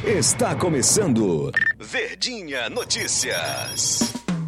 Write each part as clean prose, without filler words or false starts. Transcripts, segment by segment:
Está começando Verdinha Notícias.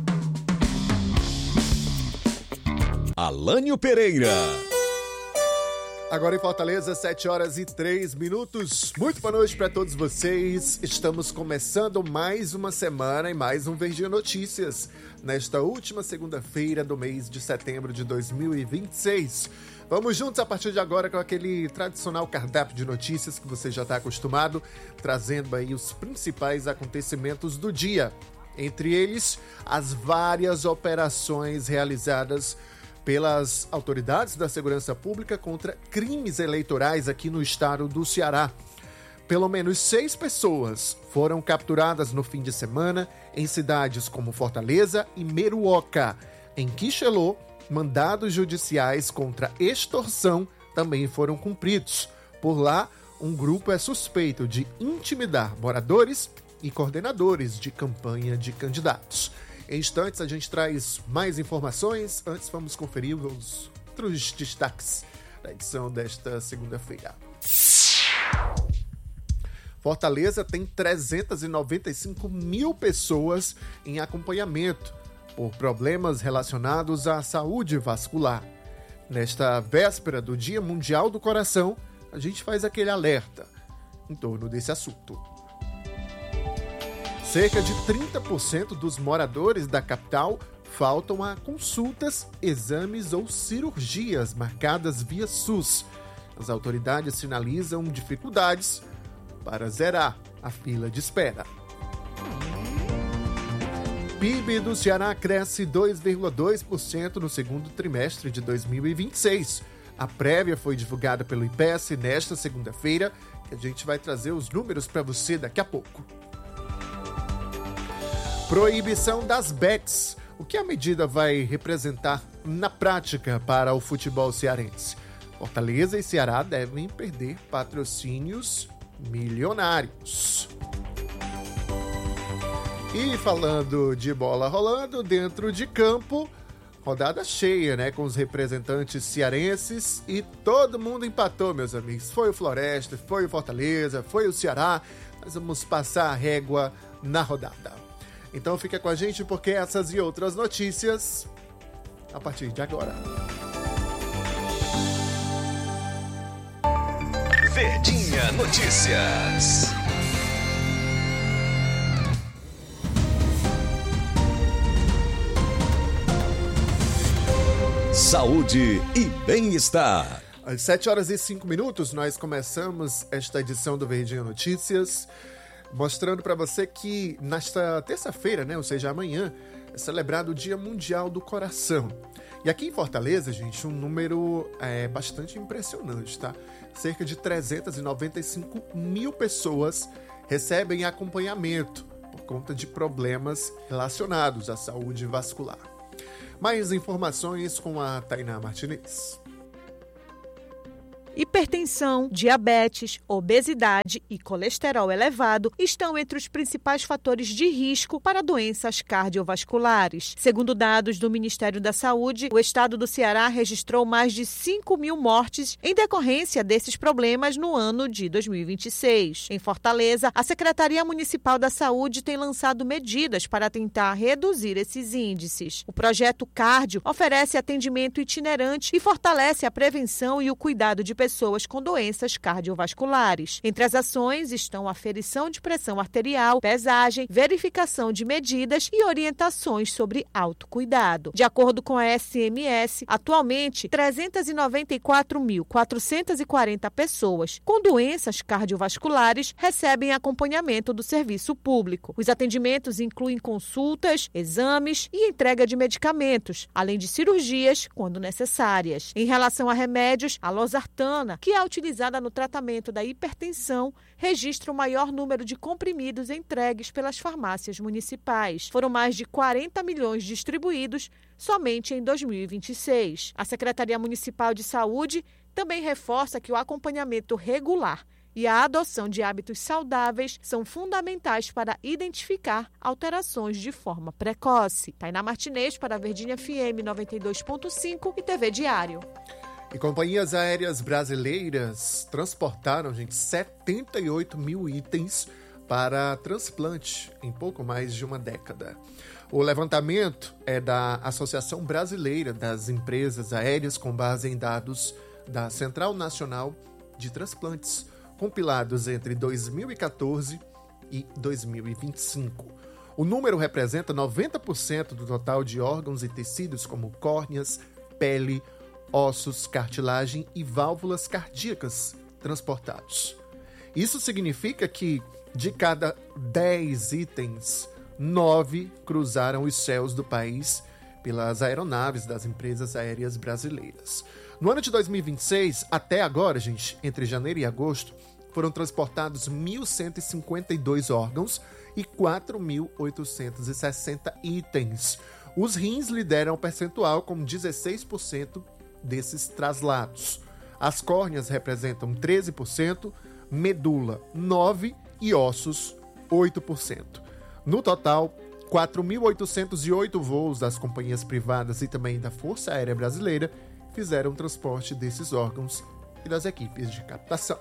Alânio Pereira. Agora em Fortaleza, 7h03. Muito boa noite para todos vocês. Estamos começando mais uma semana e mais um Verdinha Notícias, nesta última segunda-feira do mês de setembro de 2026. Vamos juntos a partir de agora com aquele tradicional cardápio de notícias que você já está acostumado, trazendo aí os principais acontecimentos do dia. Entre eles, as várias operações realizadas pelas autoridades da segurança pública contra crimes eleitorais aqui no estado do Ceará. Pelo menos 6 pessoas foram capturadas no fim de semana em cidades como Fortaleza e Meruoca. Em Quixelô, mandados judiciais contra extorsão também foram cumpridos. Por lá, um grupo é suspeito de intimidar moradores e coordenadores de campanha de candidatos. Em instantes, a gente traz mais informações. Antes, vamos conferir os outros destaques da edição desta segunda-feira. Fortaleza tem 395 mil pessoas em acompanhamento por problemas relacionados à saúde vascular. Nesta véspera do Dia Mundial do Coração, a gente faz aquele alerta em torno desse assunto. Cerca de 30% dos moradores da capital faltam a consultas, exames ou cirurgias marcadas via SUS. As autoridades sinalizam dificuldades para zerar a fila de espera. PIB do Ceará cresce 2,2% no segundo trimestre de 2026. A prévia foi divulgada pelo IPES nesta segunda-feira, e a gente vai trazer os números para você daqui a pouco. Proibição das bets. O que a medida vai representar na prática para o futebol cearense? Fortaleza e Ceará devem perder patrocínios milionários. E falando de bola rolando dentro de campo, rodada cheia, né, com os representantes cearenses e todo mundo empatou, meus amigos. Foi o Floresta, foi o Fortaleza, foi o Ceará. Nós vamos passar a régua na rodada. Então fica com a gente porque essas e outras notícias a partir de agora. Verdinha Notícias. Saúde e bem-estar. Às 7h05, nós começamos esta edição do Verdinha Notícias, mostrando para você que nesta terça-feira, né, ou seja, amanhã, é celebrado o Dia Mundial do Coração. E aqui em Fortaleza, gente, um número bastante impressionante, tá? Cerca de 395 mil pessoas recebem acompanhamento por conta de problemas relacionados à saúde vascular. Mais informações com a Tainá Martinez. Hipertensão, diabetes, obesidade e colesterol elevado estão entre os principais fatores de risco para doenças cardiovasculares. Segundo dados do Ministério da Saúde, o estado do Ceará registrou mais de 5 mil mortes em decorrência desses problemas no ano de 2026. Em Fortaleza, a Secretaria Municipal da Saúde tem lançado medidas para tentar reduzir esses índices. O projeto Cardio oferece atendimento itinerante e fortalece a prevenção e o cuidado de pessoas com doenças cardiovasculares. Entre as ações estão aferição de pressão arterial, pesagem, verificação de medidas e orientações sobre autocuidado. De acordo com a SMS, atualmente 394.440 pessoas com doenças cardiovasculares recebem acompanhamento do serviço público. Os atendimentos incluem consultas, exames e entrega de medicamentos, além de cirurgias quando necessárias. Em relação a remédios, a losartana, que é utilizada no tratamento da hipertensão, registra o maior número de comprimidos entregues pelas farmácias municipais. Foram mais de 40 milhões distribuídos somente em 2026. A Secretaria Municipal de Saúde também reforça que o acompanhamento regular e a adoção de hábitos saudáveis são fundamentais para identificar alterações de forma precoce. Tainá Martinez para a Verdinha FM 92.5 e TV Diário. E companhias aéreas brasileiras transportaram, 78 mil itens para transplante em pouco mais de uma década. O levantamento é da Associação Brasileira das Empresas Aéreas com base em dados da Central Nacional de Transplantes, compilados entre 2014 e 2025. O número representa 90% do total de órgãos e tecidos como córneas, pele, ossos, cartilagem e válvulas cardíacas transportados. Isso significa que, de cada 10 itens, 9 cruzaram os céus do país pelas aeronaves das empresas aéreas brasileiras. No ano de 2026, até agora, gente, entre janeiro e agosto, foram transportados 1.152 órgãos e 4.860 itens. Os rins lideram o percentual com 16% desses traslados. As córneas representam 13%, medula 9% e ossos 8%. No total, 4.808 voos das companhias privadas e também da Força Aérea Brasileira fizeram o transporte desses órgãos e das equipes de captação.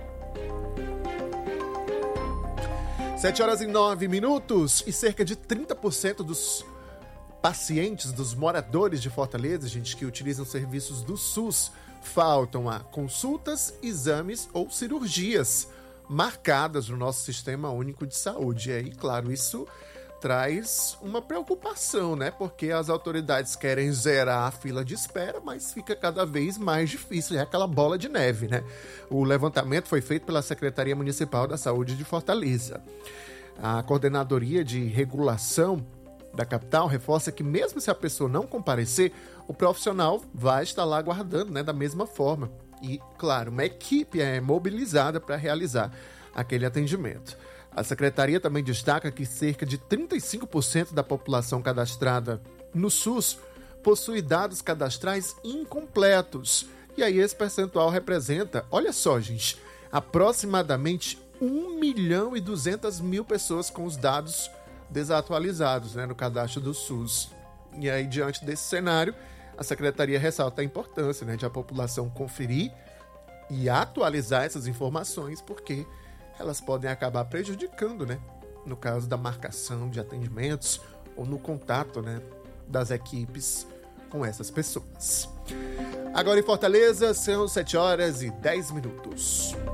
7h09 e cerca de 30% dos pacientes, dos moradores de Fortaleza, gente, que utilizam serviços do SUS, faltam a consultas, exames ou cirurgias marcadas no nosso Sistema Único de Saúde. E aí, claro, isso traz uma preocupação, né? Porque as autoridades querem zerar a fila de espera, mas fica cada vez mais difícil. É aquela bola de neve, né? O levantamento foi feito pela Secretaria Municipal da Saúde de Fortaleza. A Coordenadoria de Regulação da capital reforça que mesmo se a pessoa não comparecer, o profissional vai estar lá aguardando, né, da mesma forma. E, claro, uma equipe é mobilizada para realizar aquele atendimento. A secretaria também destaca que cerca de 35% da população cadastrada no SUS possui dados cadastrais incompletos. E aí esse percentual representa, olha só, gente, aproximadamente 1.200.000 pessoas com os dados desatualizados, né, no cadastro do SUS. E aí, diante desse cenário, a secretaria ressalta a importância, né, de a população conferir e atualizar essas informações, porque elas podem acabar prejudicando, né, no caso da marcação de atendimentos ou no contato, né, das equipes com essas pessoas. Agora em Fortaleza, são 7h10.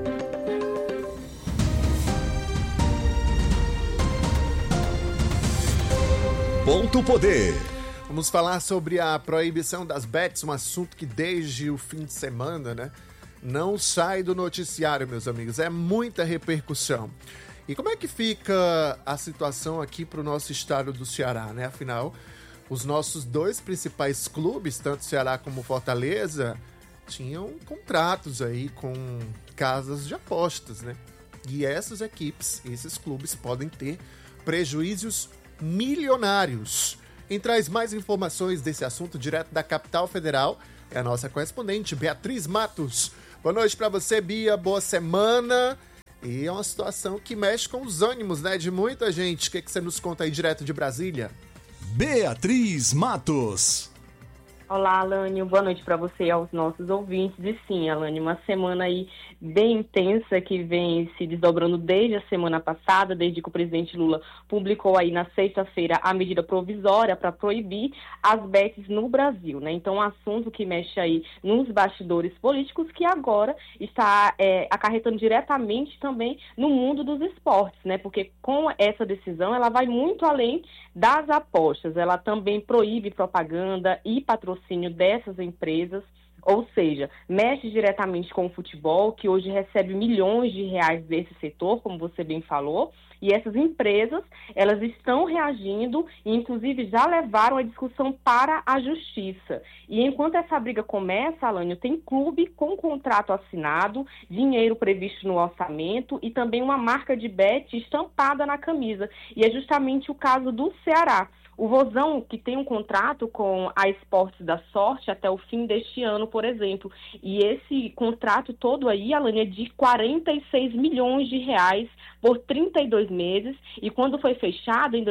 Ponto Poder. Vamos falar sobre a proibição das bets, um assunto que desde o fim de semana, né, não sai do noticiário, meus amigos. É muita repercussão. E como é que fica a situação aqui para o nosso estado do Ceará, né? Afinal, os nossos dois principais clubes, tanto Ceará como Fortaleza, tinham contratos aí com casas de apostas, né? E essas equipes, esses clubes podem ter prejuízos milionários. Quem traz mais informações desse assunto direto da capital federal é a nossa correspondente, Beatriz Matos. Boa noite para você, Bia. Boa semana. E é uma situação que mexe com os ânimos, né, de muita gente. O que você nos conta aí direto de Brasília? Beatriz Matos. Olá, Alane, boa noite para você e aos nossos ouvintes. E sim, Alane, uma semana aí bem intensa que vem se desdobrando desde a semana passada, desde que o presidente Lula publicou aí na sexta-feira a medida provisória para proibir as bets no Brasil, né? Então, um assunto que mexe aí nos bastidores políticos que agora está acarretando diretamente também no mundo dos esportes, né? Porque com essa decisão, ela vai muito além das apostas. Ela também proíbe propaganda e patrocínio dessas empresas, ou seja, mexe diretamente com o futebol, que hoje recebe milhões de reais desse setor, como você bem falou, e essas empresas, elas estão reagindo e, inclusive, já levaram a discussão para a justiça. E enquanto essa briga começa, Alânio, tem clube com contrato assinado, dinheiro previsto no orçamento e também uma marca de bet estampada na camisa. E é justamente o caso do Ceará. O Vozão, que tem um contrato com a Esportes da Sorte até o fim deste ano, por exemplo. E esse contrato todo aí, Alane, é de 46 milhões de reais por 32 meses. E quando foi fechado, em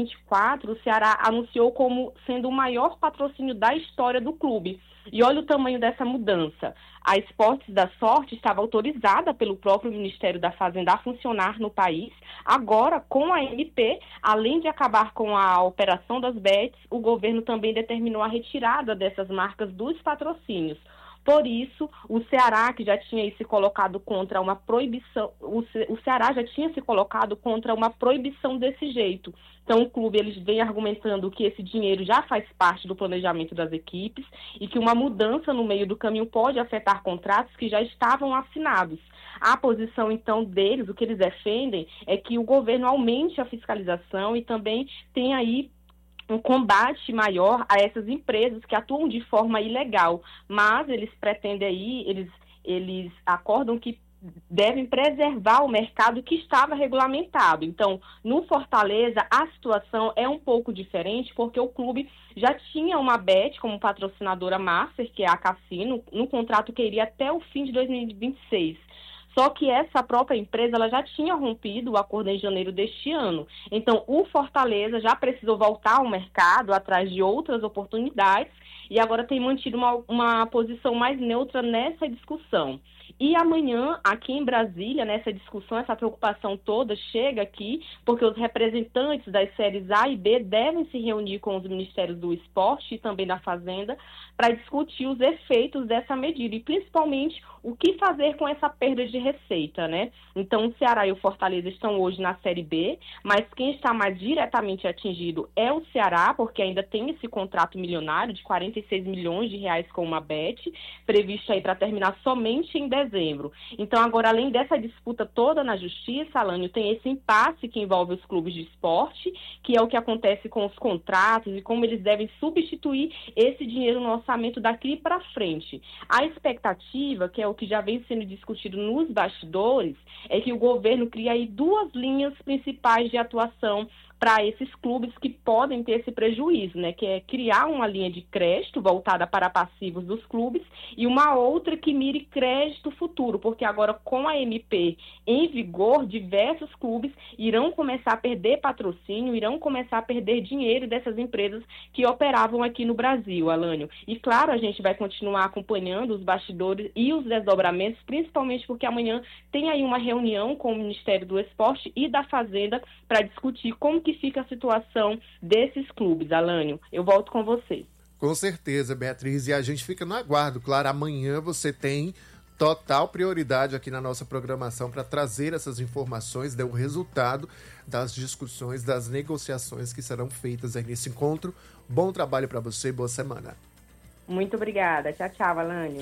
2024, o Ceará anunciou como sendo o maior patrocínio da história do clube. E olha o tamanho dessa mudança. A Esportes da Sorte estava autorizada pelo próprio Ministério da Fazenda a funcionar no país. Agora, com a MP, além de acabar com a operação das bets, o governo também determinou a retirada dessas marcas dos patrocínios. Por isso, o Ceará, que já tinha se colocado contra uma proibição, o Ceará já tinha se colocado contra uma proibição desse jeito. Então, o clube eles vem argumentando que esse dinheiro já faz parte do planejamento das equipes e que uma mudança no meio do caminho pode afetar contratos que já estavam assinados. A posição, então, deles, o que eles defendem, é que o governo aumente a fiscalização e também tem aí um combate maior a essas empresas que atuam de forma ilegal, mas eles pretendem aí, eles acordam que devem preservar o mercado que estava regulamentado. Então, no Fortaleza, a situação é um pouco diferente, porque o clube já tinha uma bet como patrocinadora master, que é a Cassino, no contrato que iria até o fim de 2026. Só que essa própria empresa ela já tinha rompido o acordo em janeiro deste ano. Então, o Fortaleza já precisou voltar ao mercado atrás de outras oportunidades e agora tem mantido uma posição mais neutra nessa discussão. E amanhã, aqui em Brasília, nessa discussão, essa preocupação toda chega aqui, porque os representantes das séries A e B devem se reunir com os Ministérios do Esporte e também da Fazenda para discutir os efeitos dessa medida e, principalmente, o que fazer com essa perda de receita, né? Então, o Ceará e o Fortaleza estão hoje na Série B, mas quem está mais diretamente atingido é o Ceará, porque ainda tem esse contrato milionário de 46 milhões de reais com uma bet, previsto aí para terminar somente em dezembro. Então, agora, além dessa disputa toda na Justiça, Alânio, tem esse impasse que envolve os clubes de esporte, que é o que acontece com os contratos e como eles devem substituir esse dinheiro no orçamento daqui para frente. A expectativa, que é o que já vem sendo discutido nos bastidores, é que o governo crie aí duas linhas principais de atuação para esses clubes que podem ter esse prejuízo, né? Que é criar uma linha de crédito voltada para passivos dos clubes e uma outra que mire crédito futuro, porque agora com a MP em vigor, diversos clubes irão começar a perder patrocínio, irão começar a perder dinheiro dessas empresas que operavam aqui no Brasil, Alânio. E claro, a gente vai continuar acompanhando os bastidores e os desdobramentos, principalmente porque amanhã tem aí uma reunião com o Ministério do Esporte e da Fazenda para discutir como que fica a situação desses clubes, Alânio. Eu volto com você. Com certeza, Beatriz, e a gente fica no aguardo. Claro, amanhã você tem total prioridade aqui na nossa programação para trazer essas informações, o resultado das discussões, das negociações que serão feitas aí nesse encontro. Bom trabalho para você, boa semana. Muito obrigada. Tchau, tchau, Alânio.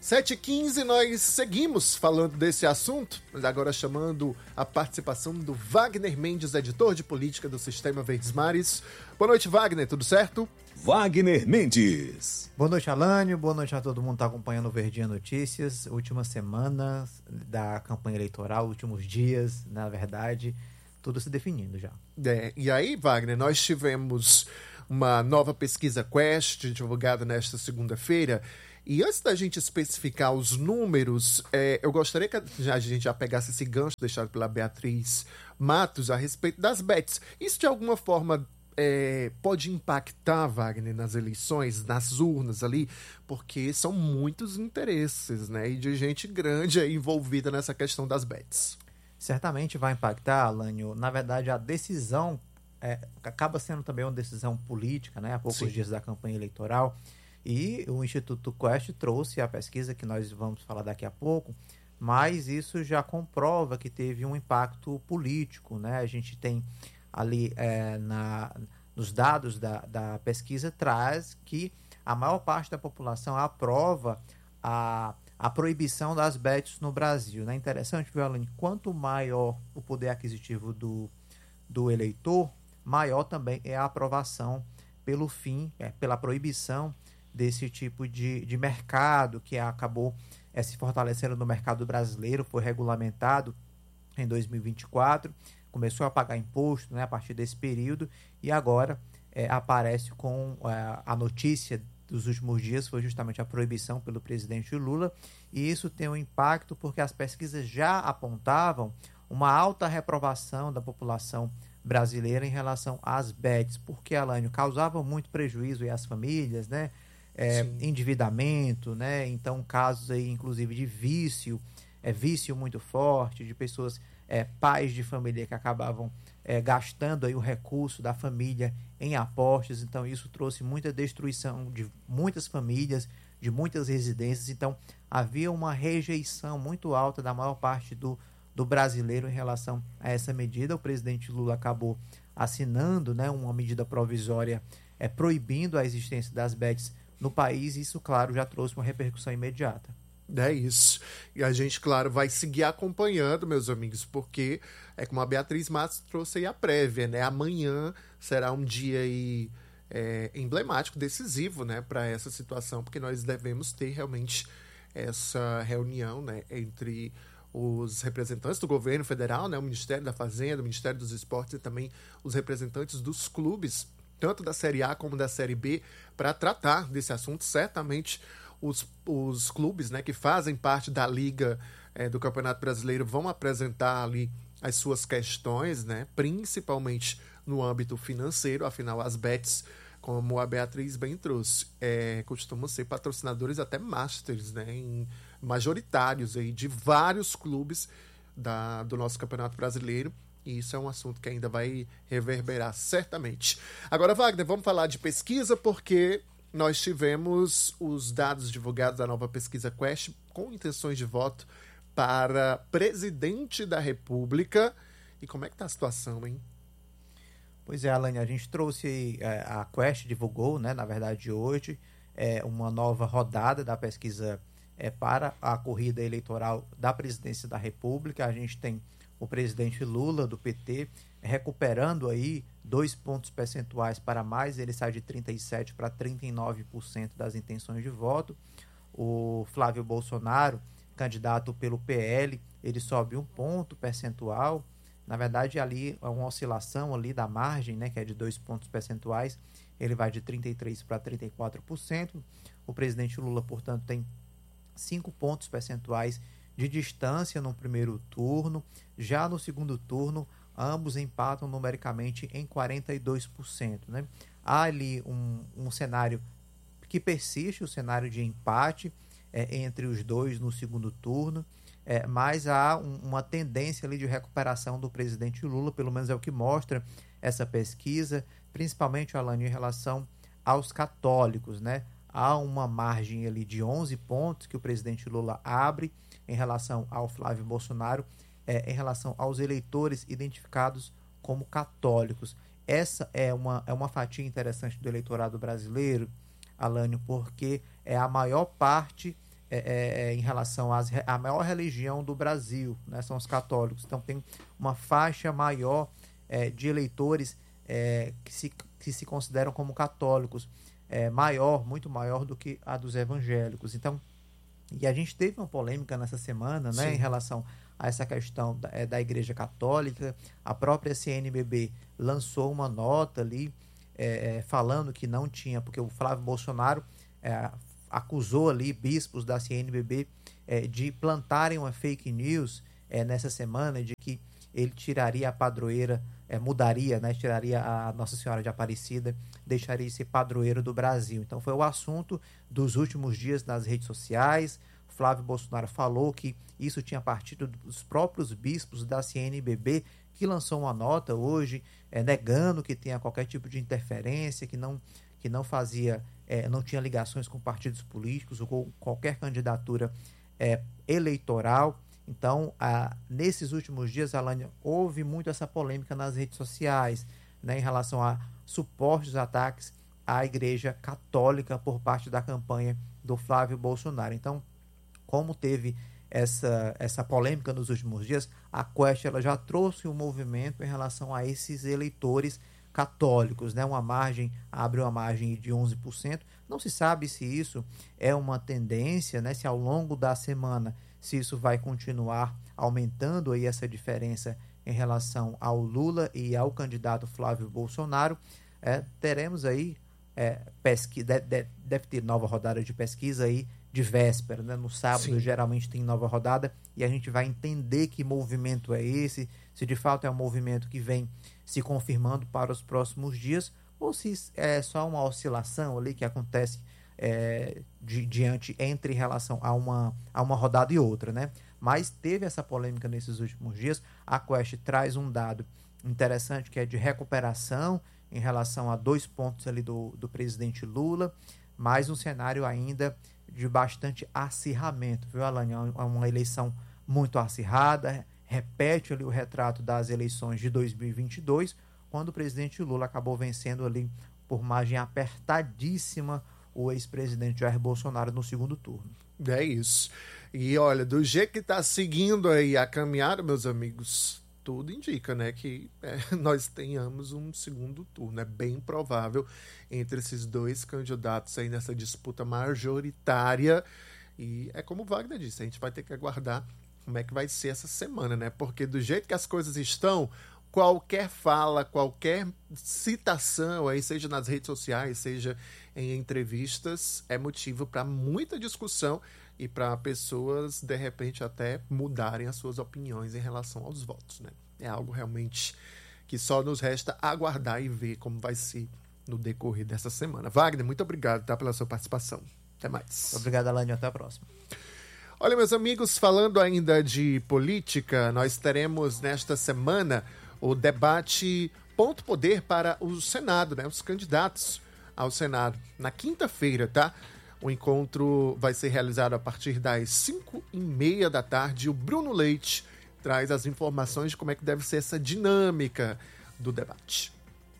7h15, nós seguimos falando desse assunto, mas agora chamando a participação do Wagner Mendes, editor de política do Sistema Verdes Mares. Boa noite, Wagner, tudo certo? Wagner Mendes. Boa noite, Alânio. Boa noite a todo mundo que está acompanhando o Verdinha Notícias. Última semana da campanha eleitoral, últimos dias, na verdade, tudo se definindo já. E aí, Wagner, nós tivemos uma nova pesquisa Quest, divulgada nesta segunda-feira. E antes da gente especificar os números, eu gostaria que a gente já pegasse esse gancho deixado pela Beatriz Matos a respeito das bets. Isso, de alguma forma, pode impactar, Wagner, nas eleições, nas urnas ali, porque são muitos interesses, né? E de gente grande aí envolvida nessa questão das bets. Certamente vai impactar, Alânio. Na verdade, a decisão acaba sendo também uma decisão política, né? Há poucos dias da campanha eleitoral. E o Instituto Quest trouxe a pesquisa que nós vamos falar daqui a pouco, mas isso já comprova que teve um impacto político, né? A gente tem ali nos dados da pesquisa traz que a maior parte da população aprova a proibição das bets no Brasil, né? Interessante, viu, Aline? Quanto maior o poder aquisitivo do eleitor, maior também é a aprovação pelo fim, pela proibição desse tipo de mercado que acabou se fortalecendo no mercado brasileiro, foi regulamentado em 2024, começou a pagar imposto, né, a partir desse período, e agora aparece com a notícia dos últimos dias, foi justamente a proibição pelo presidente Lula, e isso tem um impacto porque as pesquisas já apontavam uma alta reprovação da população brasileira em relação às bets, porque, Alânio, causavam muito prejuízo às famílias, né? Endividamento, né? Então, casos aí, inclusive, de vício, vício muito forte, de pessoas, pais de família que acabavam gastando aí o recurso da família em apostas. Então, isso trouxe muita destruição de muitas famílias, de muitas residências. Então, havia uma rejeição muito alta da maior parte do brasileiro em relação a essa medida. O presidente Lula acabou assinando, né, uma medida provisória proibindo a existência das bets no país, e isso, claro, já trouxe uma repercussão imediata. É isso. E a gente, claro, vai seguir acompanhando, meus amigos, porque como a Beatriz Matos trouxe aí a prévia, né? Amanhã será um dia aí, emblemático, decisivo, né, para essa situação, porque nós devemos ter realmente essa reunião, né, entre os representantes do governo federal, né, o Ministério da Fazenda, o Ministério dos Esportes e também os representantes dos clubes, tanto da Série A como da Série B, para tratar desse assunto. Certamente os clubes, né, que fazem parte da Liga do Campeonato Brasileiro vão apresentar ali as suas questões, né, principalmente no âmbito financeiro. Afinal, as bets, como a Beatriz bem trouxe, costumam ser patrocinadores até masters, né, majoritários aí de vários clubes do nosso Campeonato Brasileiro. E isso é um assunto que ainda vai reverberar certamente. Agora, Wagner, vamos falar de pesquisa, porque nós tivemos os dados divulgados da nova pesquisa Quest com intenções de voto para presidente da República. E como é que está a situação, hein? Pois é, Alane, a gente trouxe, a Quest divulgou, né, na verdade hoje, uma nova rodada da pesquisa para a corrida eleitoral da presidência da República. A gente tem o presidente Lula, do PT, recuperando aí 2 pontos percentuais para mais. Ele sai de 37% para 39% das intenções de voto. O Flávio Bolsonaro, candidato pelo PL, ele sobe 1 ponto percentual. Na verdade, ali é uma oscilação ali da margem, né, que é de 2 pontos percentuais. Ele vai de 33% para 34%. O presidente Lula, portanto, tem 5 pontos percentuais de distância no primeiro turno. Já no segundo turno, ambos empatam numericamente em 42%, né? Há ali um cenário que persiste, o cenário de empate entre os dois no segundo turno, mas há uma tendência ali de recuperação do presidente Lula, pelo menos é o que mostra essa pesquisa, principalmente, Alane, em relação aos católicos, né? Há uma margem ali de 11 pontos que o presidente Lula abre em relação ao Flávio Bolsonaro, em relação aos eleitores identificados como católicos. Essa é uma fatia interessante do eleitorado brasileiro, Alânio, porque é a maior parte em relação à maior religião do Brasil, né, são os católicos. Então tem uma faixa maior de eleitores que se consideram como católicos, muito maior do que a dos evangélicos. Então, e a gente teve uma polêmica nessa semana, né, em relação a essa questão da Igreja Católica. A própria CNBB lançou uma nota ali falando que não tinha, porque o Flávio Bolsonaro acusou ali bispos da CNBB de plantarem uma fake news nessa semana, de que ele tiraria a padroeira, mudaria, né, tiraria a Nossa Senhora de Aparecida, deixaria de ser padroeiro do Brasil. Então foi o assunto dos últimos dias nas redes sociais. Flávio Bolsonaro falou que isso tinha partido dos próprios bispos da CNBB, que lançou uma nota hoje negando que tenha qualquer tipo de interferência, que não fazia, não tinha ligações com partidos políticos ou com qualquer candidatura eleitoral. Então, nesses últimos dias, Alane, houve muito essa polêmica nas redes sociais, né, em relação a supostos ataques à Igreja Católica por parte da campanha do Flávio Bolsonaro. Então, como teve essa polêmica nos últimos dias, a Quest ela já trouxe um movimento em relação a esses eleitores católicos, né? Abre uma margem de 11%. Não se sabe se isso é uma tendência, né? Se ao longo da semana, se isso vai continuar aumentando aí essa diferença em relação ao Lula e ao candidato Flávio Bolsonaro. teremos aí deve ter nova rodada de pesquisa aí de véspera, né? No sábado, sim, geralmente tem nova rodada e a gente vai entender que movimento é esse, se de fato é um movimento que vem se confirmando para os próximos dias ou se é só uma oscilação ali que acontece entre relação a uma rodada e outra, né? Mas teve essa polêmica nesses últimos dias. A Quest traz um dado interessante que é de recuperação em relação a 2 pontos ali do presidente Lula, mas um cenário ainda de bastante acirramento, viu, Alane? É uma eleição muito acirrada, repete ali o retrato das eleições de 2022, quando o presidente Lula acabou vencendo ali por margem apertadíssima o ex-presidente Jair Bolsonaro no segundo turno. É isso. E olha, do jeito que está seguindo aí a caminhada, meus amigos, tudo indica, né, que nós tenhamos um segundo turno. É bem provável entre esses dois candidatos aí nessa disputa majoritária. E é como o Wagner disse, a gente vai ter que aguardar como é que vai ser essa semana, né? Porque do jeito que as coisas estão, qualquer fala, qualquer citação, aí, seja nas redes sociais, seja em entrevistas, é motivo para muita discussão e para pessoas, de repente, até mudarem as suas opiniões em relação aos votos, né? É algo realmente que só nos resta aguardar e ver como vai ser no decorrer dessa semana. Wagner, muito obrigado, tá, pela sua participação. Até mais. Obrigado, Alane. Até a próxima. Olha, meus amigos, falando ainda de política, nós teremos nesta semana o debate Ponto Poder para o Senado, né? Os candidatos ao Senado. Na quinta-feira, tá? O encontro vai ser realizado a partir das 5h30 da tarde. O Bruno Leite traz as informações de como é que deve ser essa dinâmica do debate.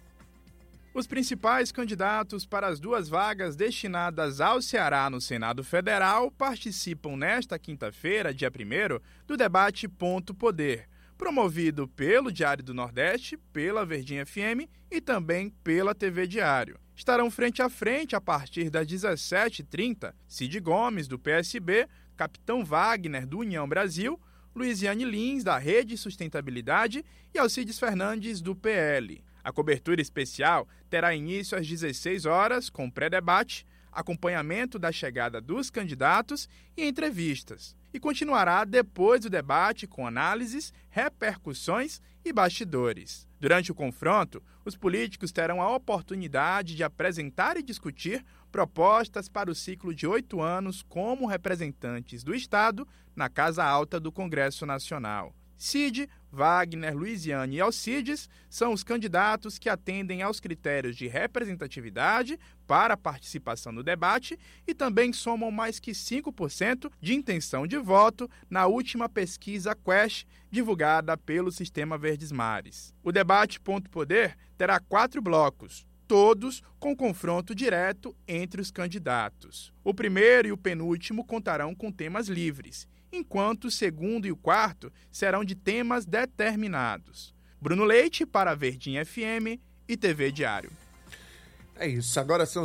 Os principais candidatos para as 2 vagas destinadas ao Ceará no Senado Federal participam nesta quinta-feira, dia 1º, do debate Ponto Poder, promovido pelo Diário do Nordeste, pela Verdinha FM e também pela TV Diário. Estarão frente a frente a partir das 17h30 Cid Gomes, do PSB, Capitão Wagner, do União Brasil, Luiziane Lins, da Rede Sustentabilidade e Alcides Fernandes, do PL. A cobertura especial terá início às 16 horas, com pré-debate, acompanhamento da chegada dos candidatos e entrevistas. E continuará depois do debate com análises, repercussões e bastidores. Durante o confronto, os políticos terão a oportunidade de apresentar e discutir propostas para o ciclo de 8 anos como representantes do Estado na Casa Alta do Congresso Nacional. Cid, Wagner, Luiziane e Alcides são os candidatos que atendem aos critérios de representatividade para a participação no debate e também somam mais que 5% de intenção de voto na última pesquisa Quest, divulgada pelo Sistema Verdes Mares. O debate Ponto Poder terá 4 blocos, todos com confronto direto entre os candidatos. O primeiro e o penúltimo contarão com temas livres, enquanto o segundo e o quarto serão de temas determinados. Bruno Leite para a Verdinha FM e TV Diário. É isso, agora são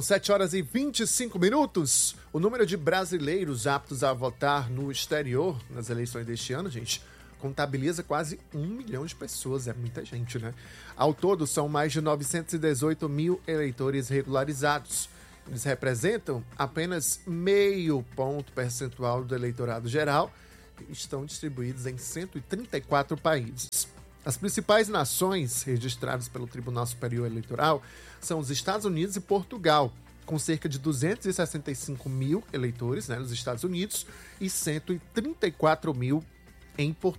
7h25. O número de brasileiros aptos a votar no exterior nas eleições deste ano, gente, contabiliza quase 1 milhão de pessoas. É muita gente, né? Ao todo, são mais de 918 mil eleitores regularizados. Eles representam apenas meio ponto percentual do eleitorado geral e estão distribuídos em 134 países. As principais nações registradas pelo Tribunal Superior Eleitoral são os Estados Unidos e Portugal, com cerca de 265 mil eleitores, né, nos Estados Unidos e 134 mil em Portugal.